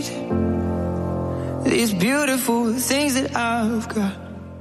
These beautiful things that I've got.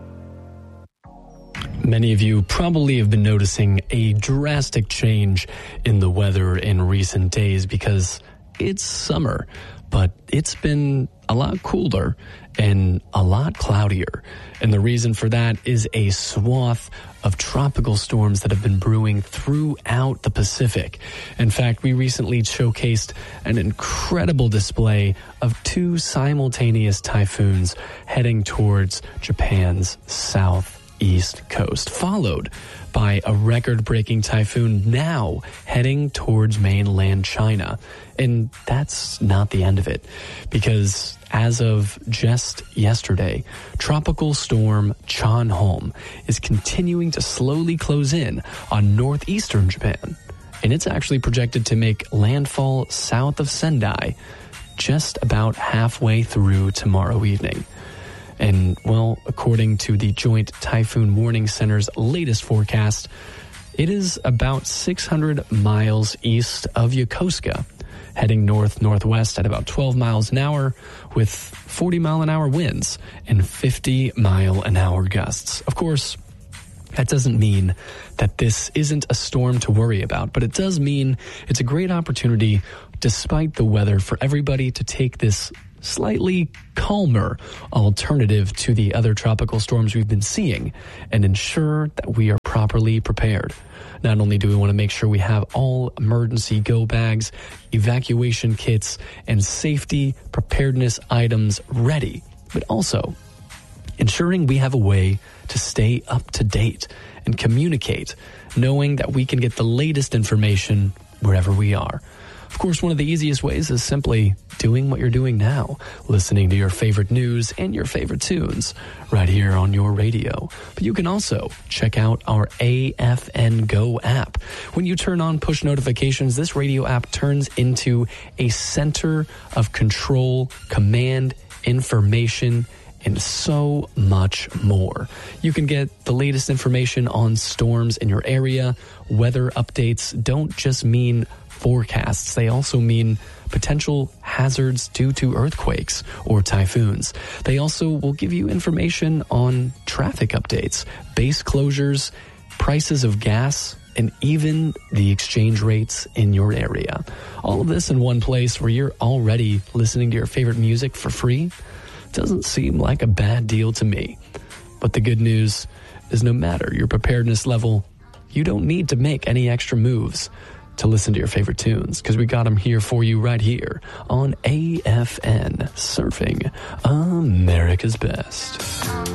Many of you probably have been noticing a drastic change in the weather in recent days because it's summer, but it's been a lot cooler and a lot cloudier. And the reason for that is a swath of tropical storms that have been brewing throughout the Pacific. In fact, we recently showcased an incredible display of two simultaneous typhoons heading towards Japan's southeast coast, followed by a record-breaking typhoon now heading towards mainland China. And that's not the end of it, because as of just yesterday, Tropical Storm Chanhom is continuing to slowly close in on northeastern Japan. And it's actually projected to make landfall south of Sendai just about halfway through tomorrow evening. And, well, according to the Joint Typhoon Warning Center's latest forecast, it is about 600 miles east of Yokosuka, heading north-northwest at about 12 miles an hour with 40-mile-an-hour winds and 50-mile-an-hour gusts. Of course, that doesn't mean that this isn't a storm to worry about, but it does mean it's a great opportunity, despite the weather, for everybody to take this slightly calmer alternative to the other tropical storms we've been seeing and ensure that we are properly prepared. Not only do we want to make sure we have all emergency go bags, evacuation kits, and safety preparedness items ready, but also ensuring we have a way to stay up to date and communicate, knowing that we can get the latest information wherever we are. Of course, one of the easiest ways is simply doing what you're doing now, listening to your favorite news and your favorite tunes right here on your radio. But you can also check out our AFN Go app. When you turn on push notifications, this radio app turns into a center of control, command, information, and so much more. You can get the latest information on storms in your area. Weather updates don't just mean forecasts. They also mean potential hazards due to earthquakes or typhoons. They also will give you information on traffic updates, base closures, prices of gas, and even the exchange rates in your area. All of this in one place where you're already listening to your favorite music for free doesn't seem like a bad deal to me. But the good news is, no matter your preparedness level, you don't need to make any extra moves to listen to your favorite tunes, because we got them here for you right here on AFN, surfing America's Best.